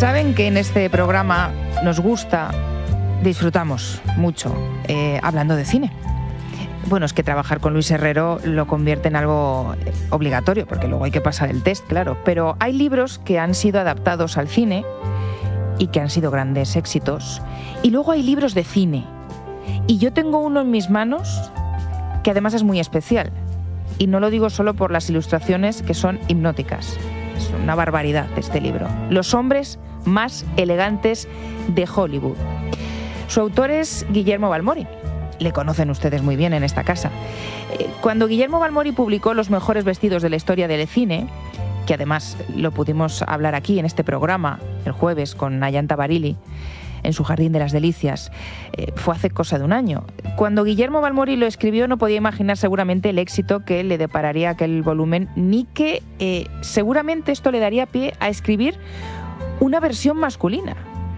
Saben que en este programa nos gusta, disfrutamos mucho hablando de cine. Bueno, es que trabajar con Luis Herrero lo convierte en algo obligatorio, porque luego hay que pasar el test, claro. Pero hay libros que han sido adaptados al cine y que han sido grandes éxitos. Y luego hay libros de cine. Y yo tengo uno en mis manos que además es muy especial. Y no lo digo solo por las ilustraciones, que son hipnóticas. Es una barbaridad este libro. Los hombres más elegantes de Hollywood. Su autor es Guillermo Balmori. Le conocen ustedes muy bien en esta casa. Cuando Guillermo Balmori publicó Los mejores vestidos de la historia del cine, que además lo pudimos hablar aquí en este programa el jueves con Nayanta Barili, en su Jardín de las Delicias, fue hace cosa de un año. Cuando Guillermo Balmori lo escribió no podía imaginar seguramente el éxito que le depararía aquel volumen, ni que seguramente esto le daría pie a escribir una versión masculina.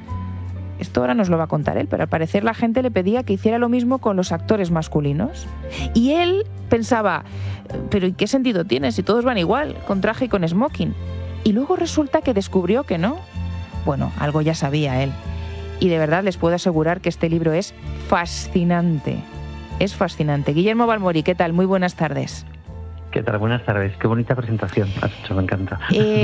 Esto ahora nos lo va a contar él, pero al parecer la gente le pedía que hiciera lo mismo con los actores masculinos. Y él pensaba, pero ¿y qué sentido tiene si todos van igual, con traje y con smoking? Y luego resulta que descubrió que no. Bueno, algo ya sabía él. Y de verdad les puedo asegurar que este libro es fascinante. Es fascinante. Guillermo Balmori, ¿qué tal? Muy buenas tardes. ¿Qué tal? Buenas tardes. Qué bonita presentación has hecho, me encanta.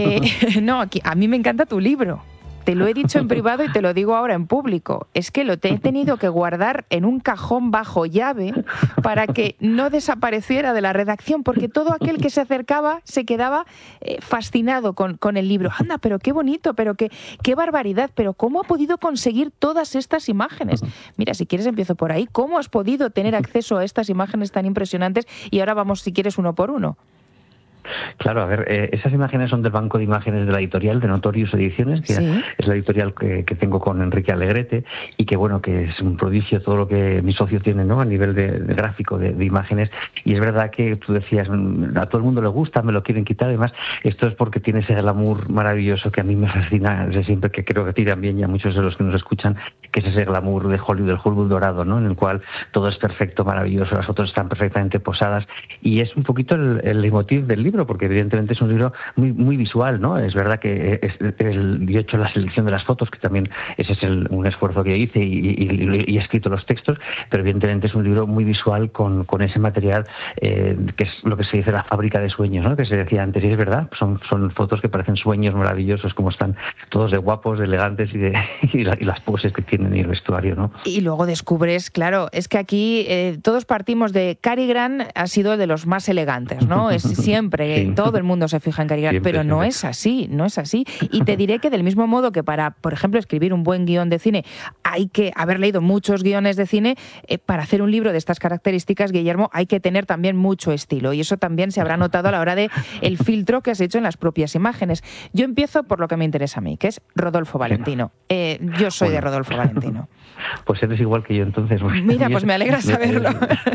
No, a mí me encanta tu libro. Te lo he dicho en privado y te lo digo ahora en público. Es que lo he tenido que guardar en un cajón bajo llave para que no desapareciera de la redacción, porque todo aquel que se acercaba se quedaba fascinado con el libro. Anda, pero qué bonito, pero qué barbaridad, pero ¿cómo ha podido conseguir todas estas imágenes? Mira, si quieres empiezo por ahí. ¿Cómo has podido tener acceso a estas imágenes tan impresionantes? Y ahora vamos, si quieres, uno por uno. Claro, a ver, esas imágenes son del banco de imágenes de la editorial de Notorious Ediciones, que ¿sí? Es la editorial que tengo con Enrique Alegrete, y que bueno, que es un prodigio todo lo que mi socio tiene, ¿no?, a nivel de gráfico, de imágenes. Y es verdad que tú decías, a todo el mundo le gusta, me lo quieren quitar. Además, esto es porque tiene ese glamour maravilloso que a mí me fascina desde siempre, que creo que a ti también y a muchos de los que nos escuchan, que es ese glamour de Hollywood, del Hollywood dorado, ¿no?, en el cual todo es perfecto, maravilloso, las fotos están perfectamente posadas. Y es un poquito el leitmotiv del libro, porque evidentemente es un libro muy, muy visual, ¿no? Es verdad que yo he hecho la selección de las fotos, que también ese es un esfuerzo que hice y he escrito los textos, pero evidentemente es un libro muy visual con ese material que es lo que se dice la fábrica de sueños, ¿no?, que se decía antes, y es verdad, son fotos que parecen sueños maravillosos, como están todos de guapos, de elegantes y las poses que tienen y el vestuario, ¿no? Y luego descubres, claro, es que aquí todos partimos de Cary Grant, ha sido de los más elegantes, ¿no? Es siempre, sí. Todo el mundo se fija en Cary Grant, siempre, pero no es así, no es así. Y te diré que del mismo modo que para, por ejemplo, escribir un buen guión de cine, hay que haber leído muchos guiones de cine, para hacer un libro de estas características, Guillermo, hay que tener también mucho estilo. Y eso también se habrá notado a la hora de el filtro que has hecho en las propias imágenes. Yo empiezo por lo que me interesa a mí, que es Rodolfo Valentino. Yo soy de Rodolfo Valentino. Pues eres igual que yo, entonces. Mira, pues me alegra saberlo.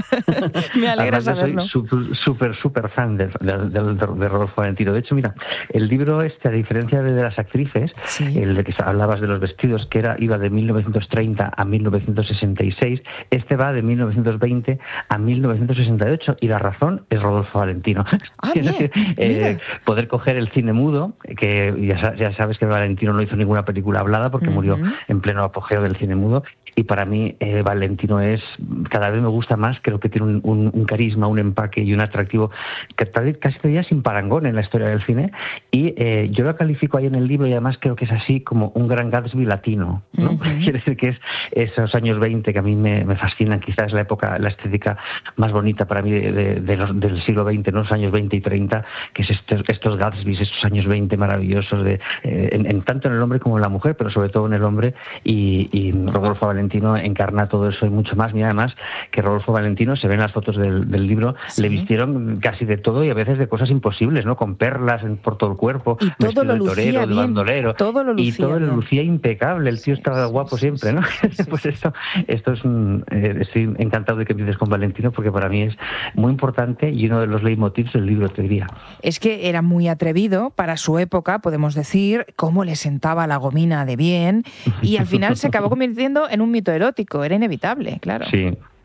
Me alegra saberlo. Soy súper fan de Rodolfo Valentino. De hecho, mira, el libro a diferencia de las actrices, sí, el de que hablabas de los vestidos, que iba de 1930 a 1966, va de 1920 a 1968, y la razón es Rodolfo Valentino. Es decir, poder coger el cine mudo, que ya sabes que Valentino no hizo ninguna película hablada porque murió en pleno apogeo del cine mudo, y para mí Valentino cada vez me gusta más. Creo que tiene un carisma, un empaque y un atractivo que casi te diría sin parangón en la historia del cine, y yo lo califico ahí en el libro, y además creo que es así como un gran Gatsby latino, ¿no? Quiere decir que es esos años 20 que a mí me fascinan, quizás la época, la estética más bonita para mí del siglo XX, ¿no?, los años 20 y 30, que es estos Gatsbys, estos años 20 maravillosos, tanto en el hombre como en la mujer, pero sobre todo en el hombre, y Rodolfo Valentino encarna todo eso y mucho más. Mira, además que Rodolfo Valentino, se ven las fotos del libro, sí, le vistieron casi de todo y a veces de cosas imposibles, ¿no?, con perlas por todo el cuerpo, y todo lo lucía torero, bien, de bandolero, y todo lo lucía impecable. El tío estaba guapo siempre, ¿no? Pues esto es estoy encantado de que empieces con Valentino, porque para mí es muy importante y uno de los leitmotivs del libro, te diría. Es que era muy atrevido para su época, podemos decir, cómo le sentaba la gomina de bien, y al final se acabó convirtiendo en un mito erótico, era inevitable, claro. Sí.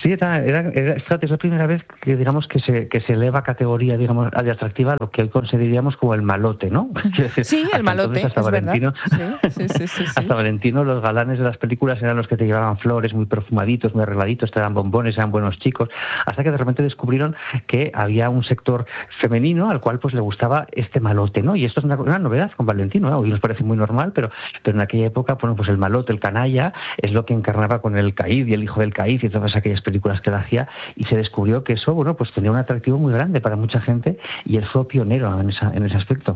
Sí, fíjate, es la primera vez que digamos que se eleva a categoría, digamos, de atractiva lo que hoy consideraríamos como el malote, ¿no? Sí, el malote, hasta es Valentino, verdad. Sí. hasta Valentino, los galanes de las películas eran los que te llevaban flores, muy perfumaditos, muy arregladitos, te daban bombones, eran buenos chicos, hasta que de repente descubrieron que había un sector femenino al cual pues le gustaba este malote, ¿no? Y esto es una novedad con Valentino, ¿no? Hoy nos parece muy normal, pero en aquella época, bueno, pues el malote, el canalla, es lo que encarnaba con el Caid y el hijo del Caid y todas aquellas películas que él hacía, y se descubrió que eso, bueno, pues tenía un atractivo muy grande para mucha gente, y él fue pionero en ese aspecto.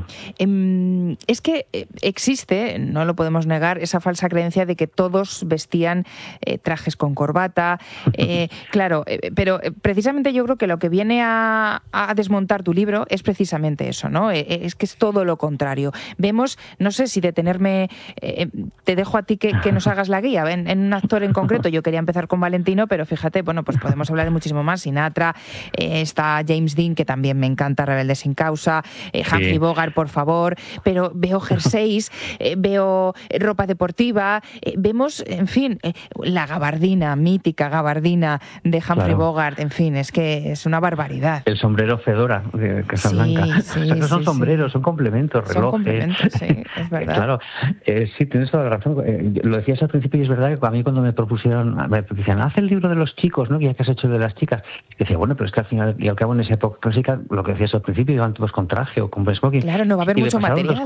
Es que existe, no lo podemos negar, esa falsa creencia de que todos vestían trajes con corbata, claro, pero precisamente yo creo que lo que viene a desmontar tu libro es precisamente eso, ¿no? Es que es todo lo contrario. Vemos, no sé si detenerme, te dejo a ti que nos hagas la guía en un actor en concreto. Yo quería empezar con Valentino, pero fíjate, bueno, pues podemos hablar de muchísimo más. Sinatra, está James Dean, que también me encanta, Rebelde sin causa, Humphrey Bogart, por favor, pero veo jerseys, veo ropa deportiva, vemos, en fin, la gabardina, mítica gabardina de Humphrey Bogart, en fin, es que es una barbaridad. El sombrero fedora de Casablanca. No son sombreros, son complementos, relojes. Son complementos, sí, es verdad. Claro, sí, tienes toda la razón. Lo decías al principio y es verdad que a mí cuando me decían, haz el libro de los chicos, ¿no? Que has hecho de las chicas. Y decía, bueno, pero es que al final y al cabo en esa época clásica, lo que decías al principio, iban todos con traje o con smoking. Claro, no va a haber mucho material.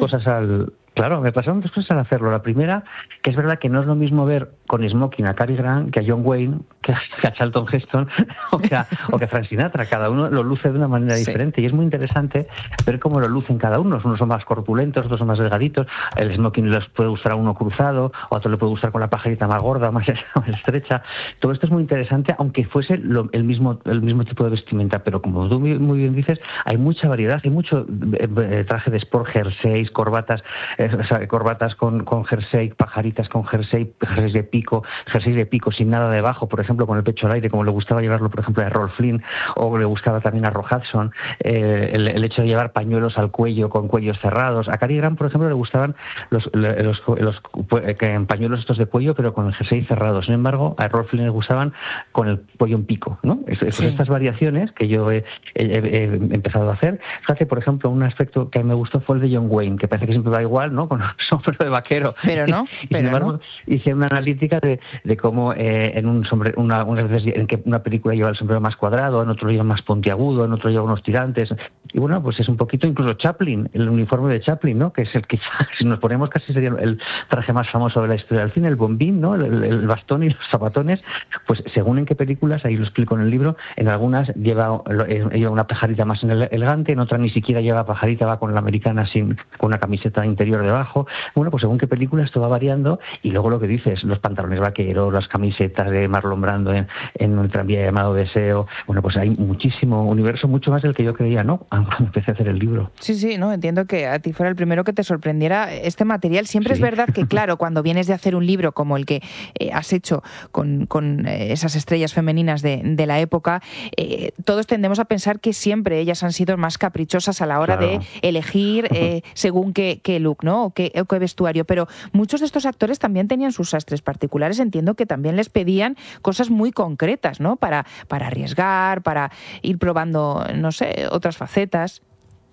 Me pasaron dos cosas al hacerlo. La primera, que es verdad que no es lo mismo ver con smoking a Cary Grant que a John Wayne, que a Charlton Heston o que a Frank Sinatra. Cada uno lo luce de una manera diferente y es muy interesante ver cómo lo lucen cada uno. Unos son más corpulentos, otros son más delgaditos. El smoking les puede gustar a uno cruzado, a otro le puede gustar con la pajarita más gorda, más estrecha. Todo esto es muy interesante, aunque fuese el mismo tipo de vestimenta. Pero como tú muy bien dices, hay mucha variedad, hay mucho traje de sport, jerseys, corbatas con jersey, pajaritas con jersey, jerseys de pico sin nada debajo, por ejemplo, con el pecho al aire, como le gustaba llevarlo, por ejemplo, a Errol Flynn, o le gustaba también a Rock Hudson, el hecho de llevar pañuelos al cuello con cuellos cerrados. A Cary Grant, por ejemplo, le gustaban los pañuelos estos de cuello, pero con el jersey cerrado. Sin embargo, a Errol Flynn le gustaban con el cuello en pico, ¿no? Estas variaciones que yo he empezado a hacer. Fíjate, por ejemplo, un aspecto que a mí me gustó fue el de John Wayne, que parece que siempre va igual, ¿no? Con un sombrero de vaquero. Pero no. Y sin embargo, hice una analítica de cómo unas veces en que una película lleva el sombrero más cuadrado, en otro lo lleva más puntiagudo, en otro lleva unos tirantes. Y bueno, pues es un poquito incluso Chaplin, el uniforme de Chaplin, ¿no? Que es el que, si nos ponemos, casi sería el traje más famoso de la historia del cine, el bombín, ¿no? El bastón y los zapatones. Pues según en qué películas, ahí lo explico en el libro, en algunas lleva una pajarita más elegante, en otras ni siquiera lleva pajarita, va con la americana con una camiseta interior debajo. Bueno, pues según qué película esto va variando, y luego lo que dices, los pantalones vaqueros, las camisetas de Marlon Brando en un tranvía llamado Deseo. Bueno, pues hay muchísimo universo, mucho más del que yo creía, ¿no? Cuando empecé a hacer el libro. Sí, no, entiendo que a ti fuera el primero que te sorprendiera este material. Siempre es verdad que, claro, cuando vienes de hacer un libro como el que has hecho con esas estrellas femeninas de la época, todos tendemos a pensar que siempre ellas han sido más caprichosas a la hora de elegir según qué look, ¿no? O qué vestuario. Pero muchos de estos actores también tenían sus sastres particulares. Entiendo que también les pedían cosas muy concretas, ¿no? Para arriesgar, para ir probando, no sé, otras facetas.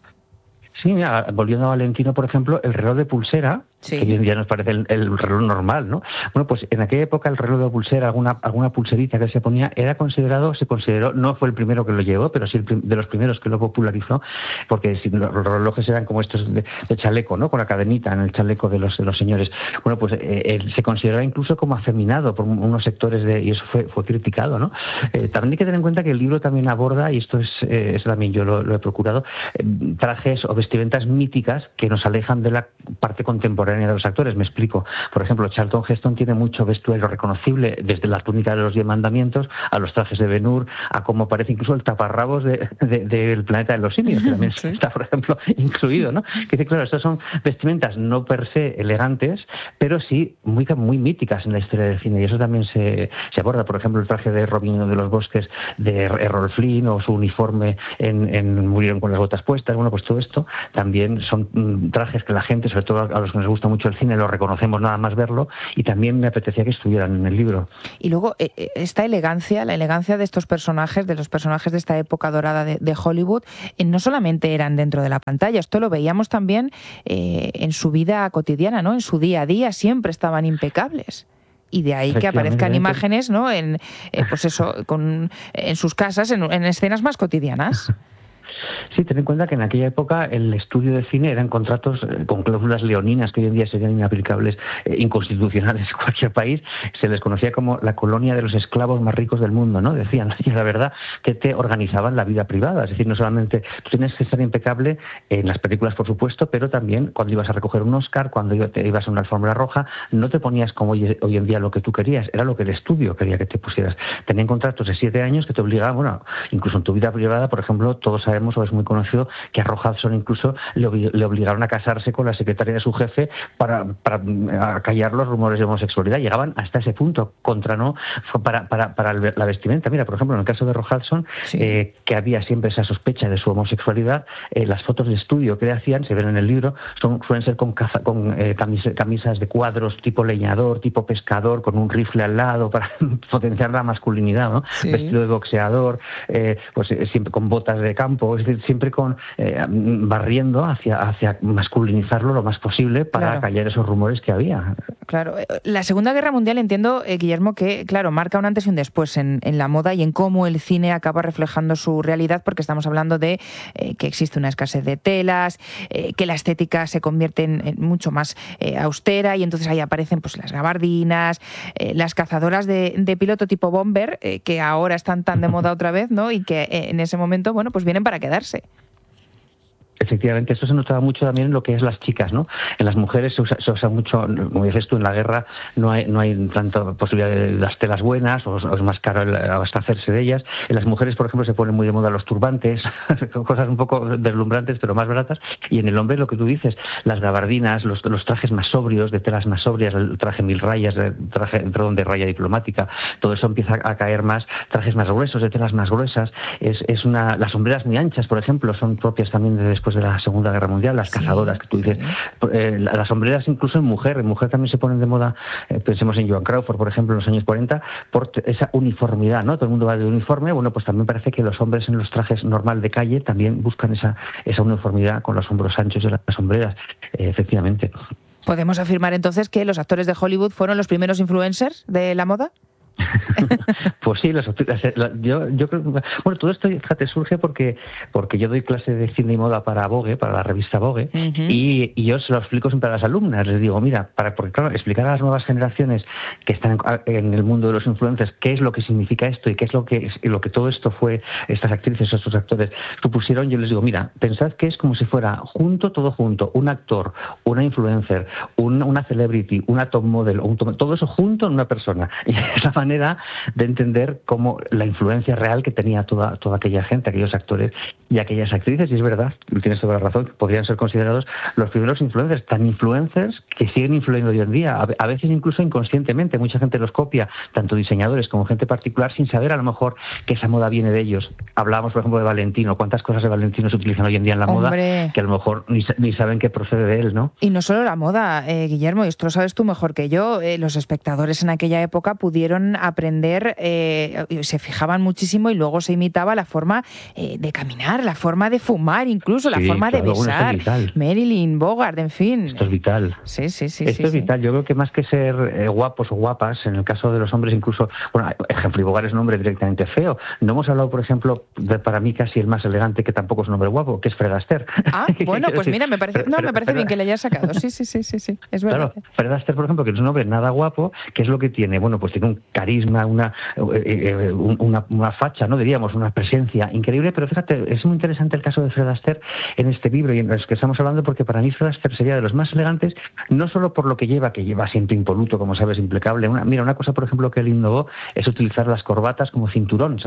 Sí, mira, volviendo a Valentino, por ejemplo, el reloj de pulsera, que hoy en día nos parece el reloj normal, ¿no? Bueno, pues en aquella época el reloj de pulsera, alguna pulserita que se ponía, se consideró, no fue el primero que lo llevó, pero sí de los primeros que lo popularizó, porque los relojes eran como estos de chaleco, ¿no? Con la cadenita en el chaleco de los señores. Bueno, pues se consideraba incluso como afeminado por unos sectores y eso fue criticado, ¿no? También hay que tener en cuenta que el libro también aborda, y esto es también yo lo he procurado, trajes o vestimentas míticas que nos alejan de la parte contemporánea de los actores. Me explico. Por ejemplo, Charlton Heston tiene mucho vestuario reconocible, desde la túnica de los 10 mandamientos a los trajes de Ben-Hur, a cómo parece incluso el taparrabos del planeta de los simios, que también está, por ejemplo, incluido, ¿no? Que dice, claro, estas son vestimentas no per se elegantes, pero sí muy, muy míticas en la historia del cine, y eso también se aborda. Por ejemplo, el traje de Robin de los Bosques de Errol Flynn, o su uniforme en Murieron con las botas puestas. Bueno, pues todo esto también son trajes que la gente, sobre sobre todo a los que nos gusta mucho el cine, lo reconocemos nada más verlo, y también me apetecía que estuvieran en el libro. Y luego, esta elegancia, la elegancia de estos personajes, de los personajes de esta época dorada de Hollywood, no solamente eran dentro de la pantalla, esto lo veíamos también en su vida cotidiana, ¿no? En su día a día siempre estaban impecables. Y de ahí que aparezcan imágenes, ¿no? Pues eso, en sus casas, en escenas más cotidianas. Sí, ten en cuenta que en aquella época el estudio de cine eran contratos con cláusulas leoninas que hoy en día serían inaplicables, inconstitucionales en cualquier país. Se les conocía como la colonia de los esclavos más ricos del mundo, ¿no? Decían, y la verdad, que te organizaban la vida privada. Es decir, no solamente tú tienes que estar impecable en las películas, por supuesto, pero también cuando ibas a recoger un Oscar, cuando te ibas a una alfombra roja, no te ponías como hoy en día lo que tú querías, era lo que el estudio quería que te pusieras. Tenían contratos de 7 años que te obligaban, bueno, incluso en tu vida privada, por ejemplo, todos sabemos, o es muy conocido, que a Rock Hudson incluso le obligaron a casarse con la secretaria de su jefe para acallar los rumores de homosexualidad. Llegaban hasta ese punto, para la vestimenta. Mira, por ejemplo, en el caso de Rock Hudson, sí, que había siempre esa sospecha de su homosexualidad, las fotos de estudio que le hacían, se ven en el libro, suelen ser con camisas de cuadros tipo leñador, tipo pescador, con un rifle al lado para potenciar la masculinidad, ¿no? Sí. Vestido de boxeador, pues siempre con botas de campo, es decir, siempre barriendo hacia masculinizarlo lo más posible para acallar esos rumores que había. Claro. La Segunda Guerra Mundial, entiendo, Guillermo, que claro, marca un antes y un después en la moda y en cómo el cine acaba reflejando su realidad, porque estamos hablando de que existe una escasez de telas, que la estética se convierte en mucho más austera, y entonces ahí aparecen pues las gabardinas, las cazadoras de piloto tipo bomber, que ahora están tan de moda otra vez, ¿no? Y que en ese momento, bueno, pues vienen para quedarse. Efectivamente, esto se notaba mucho también en lo que es las chicas, ¿no? En las mujeres se usa mucho, como dices tú, en la guerra no hay tanta posibilidad de las telas buenas, o es más caro abastecerse de ellas. En las mujeres, por ejemplo, se ponen muy de moda los turbantes, cosas un poco deslumbrantes, pero más baratas. Y en el hombre, lo que tú dices, las gabardinas, los trajes más sobrios, de telas más sobrias, el traje 1000 rayas, de raya diplomática, todo eso empieza a caer más, trajes más gruesos, de telas más gruesas. Las sombreras muy anchas, por ejemplo, son propias también de después de la Segunda Guerra Mundial, las cazadoras que tú dices, las sombreras incluso en mujer también se ponen de moda, pensemos en Joan Crawford, por ejemplo, en los años 40, por esa uniformidad, ¿no? Todo el mundo va de uniforme. Bueno, pues también parece que los hombres en los trajes normal de calle también buscan esa uniformidad con los hombros anchos de las sombreras, efectivamente. ¿Podemos afirmar entonces que los actores de Hollywood fueron los primeros influencers de la moda? Pues sí, yo creo que, bueno, todo esto, fíjate, surge porque yo doy clase de cine y moda para Vogue, para la revista Vogue, y yo se lo explico siempre a las alumnas. Les digo, mira, porque claro, explicar a las nuevas generaciones que están en el mundo de los influencers qué es lo que significa esto y qué es lo que todo esto fue, estas actrices, estos actores supusieron. Yo les digo, mira, pensad que es como si fuera todo junto, un actor, una influencer, una celebrity, una top model, todo eso junto en una persona. Y esa manera de entender cómo la influencia real que tenía toda aquella gente, aquellos actores y aquellas actrices. Y es verdad, tienes toda la razón, podrían ser considerados los primeros influencers, tan influencers que siguen influyendo hoy en día, a veces incluso inconscientemente. Mucha gente los copia, tanto diseñadores como gente particular, sin saber a lo mejor que esa moda viene de ellos. Hablábamos, por ejemplo, de Valentino. ¿Cuántas cosas de Valentino se utilizan hoy en día en la moda que a lo mejor ni saben que procede de él, ¿no? Y no solo la moda, Guillermo, y esto lo sabes tú mejor que yo, los espectadores en aquella época pudieron aprender, se fijaban muchísimo, y luego se imitaba la forma de caminar, la forma de fumar, incluso la forma de besar. Marilyn, Bogart, en fin. Esto es vital. Sí. Esto es vital. Yo creo que más que ser guapos o guapas, en el caso de los hombres incluso, bueno, ejemplo, Bogart es un hombre directamente feo. No hemos hablado, por ejemplo, para mí casi el más elegante, que tampoco es un hombre guapo, que es Fred Astaire. Bueno, pues mira, me parece bien que le hayas sacado. Sí, es verdad. Claro, Fred Astaire, por ejemplo, que es un hombre nada guapo, ¿qué es lo que tiene? Bueno, pues tiene un carisma, una facha, no diríamos, una presencia increíble. Pero fíjate, es muy interesante el caso de Fred Astaire en este libro y en los que estamos hablando, porque para mí Fred Astaire sería de los más elegantes, no solo por lo que lleva siempre impoluto, como sabes, impecable. Una cosa, por ejemplo, que él innovó es utilizar las corbatas como cinturón.